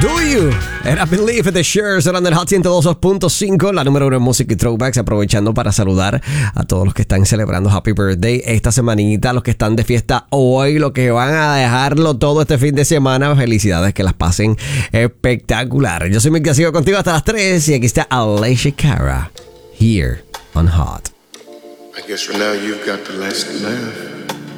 Do You? Era Believe the Shares, eran del Hot 102.5, la número 1 en música y throwbacks, aprovechando para saludar a todos los que están celebrando Happy Birthday esta semanita, los que están de fiesta hoy, los que van a dejarlo todo este fin de semana. Felicidades, que las pasen espectacular. Yo soy Mick, sigo contigo hasta las 3 y aquí está Alessia Cara, here on Hot. I guess for now you've got the last laugh.